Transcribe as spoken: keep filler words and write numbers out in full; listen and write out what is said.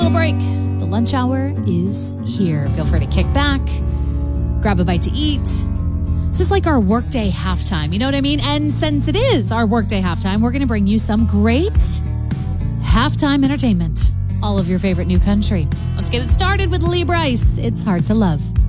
little break. The lunch hour is here. Feel free to kick back, grab a bite to eat. This is like our workday halftime. You know what I mean? And since it is our workday halftime, we're going to bring you some great halftime entertainment. All of your favorite new country. Let's get it started with Lee Brice. It's Hard to Love.